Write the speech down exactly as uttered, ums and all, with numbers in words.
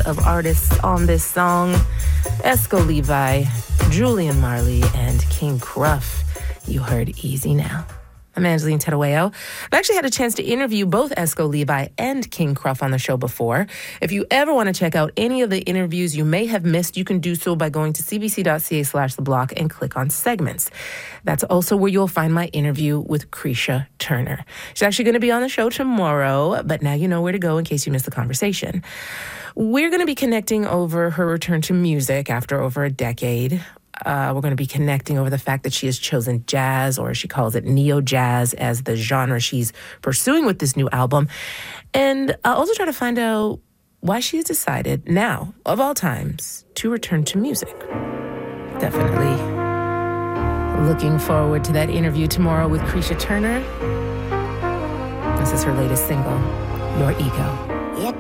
of artists on this song. Esco Levi, Julian Marley, and King Kruff. You heard Easy Now. I'm Angeline Terueo. I've actually had a chance to interview both Esco Levi and King Kruff on the show before. If you ever want to check out any of the interviews you may have missed, you can do so by going to cbc.ca slash the block and click on segments. That's also where you'll find my interview with Krisha Turner. She's actually going to be on the show tomorrow, but now you know where to go in case you missed the conversation. We're going to be connecting over her return to music after over a decade. Uh, we're going to be connecting over the fact that she has chosen jazz, or she calls it neo-jazz, as the genre she's pursuing with this new album. And I'll also try to find out why she has decided now, of all times, to return to music. Definitely looking forward to that interview tomorrow with Krisha Turner. This is her latest single, Your Ego.